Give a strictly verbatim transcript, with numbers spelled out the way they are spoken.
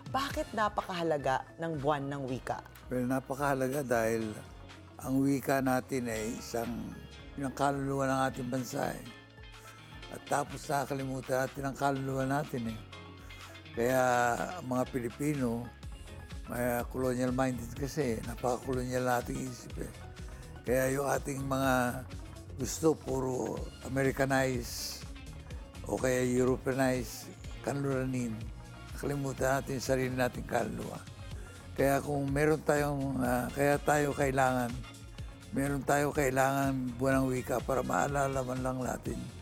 Bakit napakahalaga ng buwan ng wika? Well, napakahalaga dahil ang wika natin ay isang pinangkaluluwa ng ating bansa eh. At tapos nakakalimutan natin ang kaluluwa natin eh. Kaya ang mga Pilipino, may colonial minded kasi, napaka-colonial nating isip eh. Kaya yung ating mga gusto puro Americanized o kaya Europeanized, kanluranin. Nakalimutan natin yung sarili nating kaluluwa. Kaya kung meron tayong, uh, kaya tayo kailangan, meron tayo kailangan buwan ng wika para maalala man lang natin